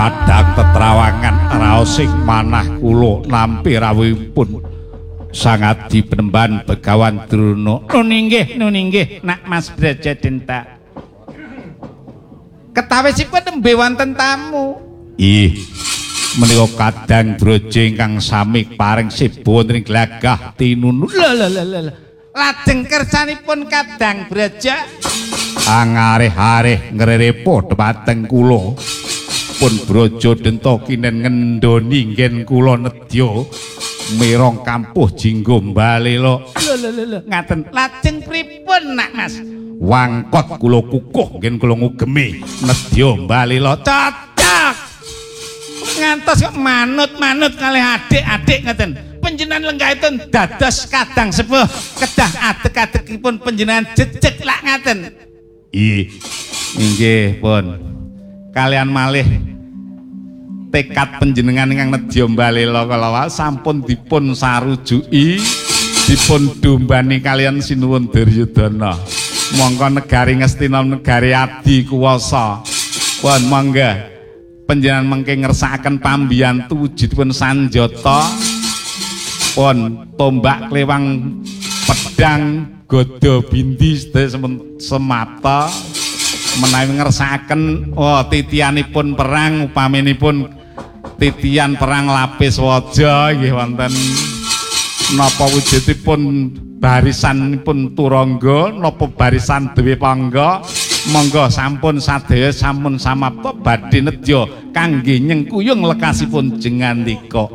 kadang tetrawangan raos sing manah kula nampi rawuhipun sangat dipenemban Begawan Drona. Nun inggih nak Mas Brajadenta. Ketawisipun nembe wonten tamu. Ih, menika kadang brojo ingkang sami paring sibu wonten glagah tinunu. Lajeng kersanipun kadang braja angareh-areh ngrerepo dhumateng kula. Pun brojo denta kinen ngendoni nggen kula nedya mirong kampuh jinggo balela. Ngaten. Lajeng pripun nak Mas? Wangkot kula kukuh nggen kula ngugemi nedya balela cocok. Ngantos kok manut-manut kalih adik-adik ngaten. Panjenengan lenggahipun dados kadang sepuh kedah adeg-adegipun panjenengan jejeg lak ngaten. Inggih pun. Kalian malih tekad panjenengan ingkang nedya balela kala sampun dipun sarujuki dipun dombani kalian Sinuwun Duryudana. Monggo negari Ngastina negari adi kuwasa. Pun monggo panjenengan mengke ngersakaken pambiyantu wujudipun sanjata pun tombak klewang pedang godo bindi semata menawi ngersakaken titianipun perang upaminipun titian perang lapis waja nggih wonten napa wujudipun barisanipun turangga napa barisan dewe pangga. Monggo sampun sadaya sampun samapta badhe nedya kangge nyengkuyung lekasipun jengandika.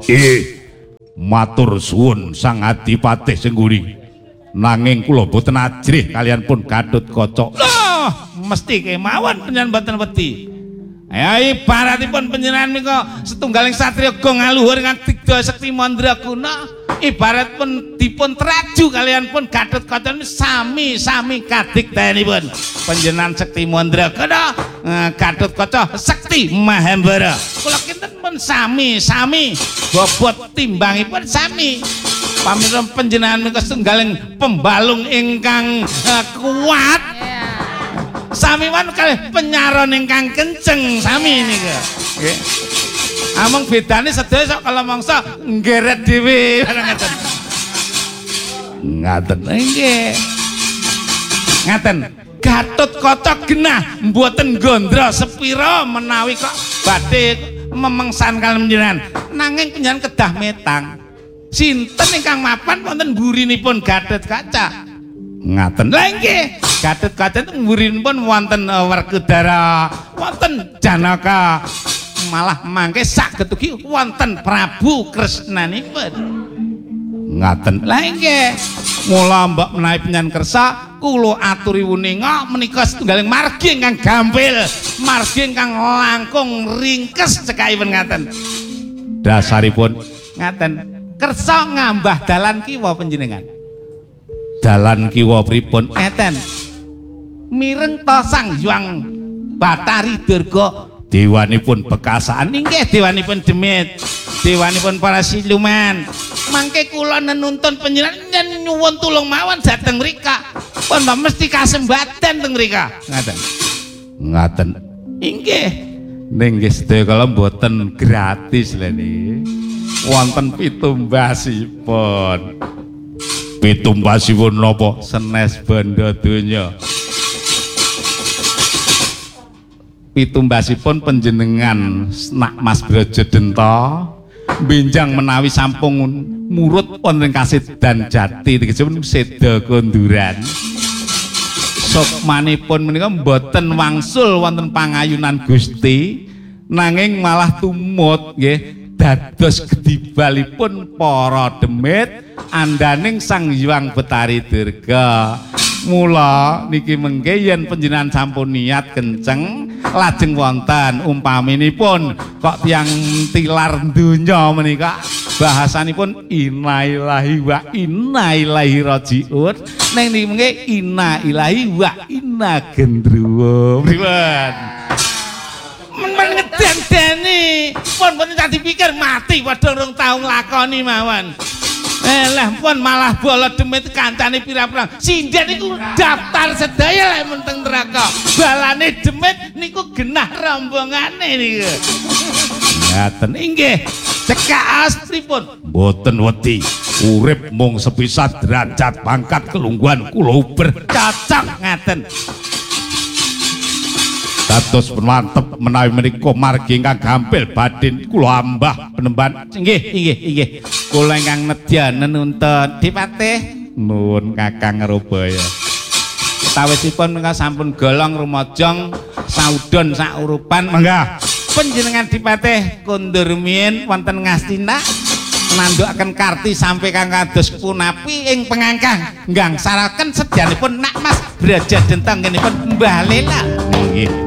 Matur suwun Sang Adipatih Sengguri. Nanging kula boten ajrih kalian pun Gatotkaca. Loh, mesti kemawon panjenengan boten wedi. Ayo ibaratipun panjenengan menika setunggaling satriya go ngaluhur ingkang tigda sekti mandraguna. Ibarat pun dipun traju kalian pun Gatotkaca sami-sami kadigdayanipun. Panjenengan sekti mandraguna, Gatotkaca sekti Mahembara. Kula kinten pun sami-sami bobot timbangipun sami. Pamirsa panjenengan menika setunggaling pembalung ingkang kuat. Sami wan kalih penyaron ingkang kenceng sami nika. Nggih. Among bedane sedaya sok kala mangsa nggeret dhewe ngaten. Ngaten nggih. Ngaten. Gatotkaca genah mboten gondra sepira menawi kok badhe memengsan kaliyan panjenengan. Nanging panjenengan kedah metang. Sinten ingkang mapan wonten mburinipun Gatotkaca? Ngaten. Lah nggih. Gatotkaca mburinipun wonten Werkudara, wonten Janaka. Malah mangke saged ugi wonten Prabu Kresnanipun. Ngaten. Lah nggih. Mula mbok menawi panjenengan kersa kula aturi wuninga menika setunggaling margi ingkang gampil, margi ingkang langkung ringkes cekakipun ngaten. Dasaripun ngaten. Kersa ngambah dalan kiwa panjenengan. Dalan kiwa pripun? Eten. Mireng ta Sang Hyang Batari Durga dewanipun Bekasaan inggih dewanipun Demit, dewanipun para siluman. Mangke kula nenuntun panjenengan nyuwun tulung mawon dhateng mrika. Pun mesti kasembadan teng mrika. Ngaten. Ngaten. Inggih. Ning nggih sedaya kala mboten gratis lho niki. Wonten pitumbasipun. Pitumbasipun napa? Senes banda donya. Pitumbasipun panjenengan nak Mas Brajadenta benjang menawi sampun murut wonten kasedan jati tegesipun seda konduran. Sukmanipun menika mboten wangsul wonten pangayunan Gusti nanging malah tumut nggih dados gedibalipun para demit andaning Sang Hyang Batari Durga. Mula niki mengke yen panjenengan sampun niat kenceng lajeng wonten umpaminipun kok tiyang tilar donya menika bahasanipun inna ilahi wa inna ilaihi rajiun ning niki mengke inna ilahi wa inna gendruwo pripun men ngeden-deni pun mboten tak dipikir mati padha rong tau nglakoni mawon lah pun malah bola demit kancane pirang-pirang. Sinden niku daftar sedaya lek menteng neraka. Balane demit niku genah rombongane niku. Ngaten inggih. Cekak astripun mboten wedi. Urip mung sepisah derajat pangkat kelungguhan kula uber cocok ngaten. Dados mantep menawi menika margi ingkang gampil badhe kula ambah penemban. Nggih. Kula ingkang nedyanen nuntun Dipatih. Nuwun Kakang Robaya. Sawisipun menika sampun golong rumajang saudon saurupan. Mangga. Panjenengan Dipatih kondur rumiyin wonten Ngastina nandukaken karti sampai kang kados punapi ing pengangkang nggangsalaken sedyanipun Nak Mas Braja Dentong ngenipun Mbah Lela. Nggih.